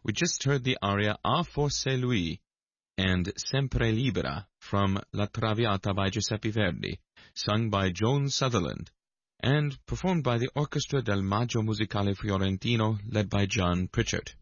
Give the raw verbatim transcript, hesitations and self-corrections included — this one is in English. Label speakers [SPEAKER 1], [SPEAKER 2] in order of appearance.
[SPEAKER 1] We just heard the aria A Forse Lui and Sempre Libera from La Traviata by Giuseppe Verdi, sung by Joan Sutherland, and performed by the Orchestra del Maggio Musicale Fiorentino, led by John Pritchard.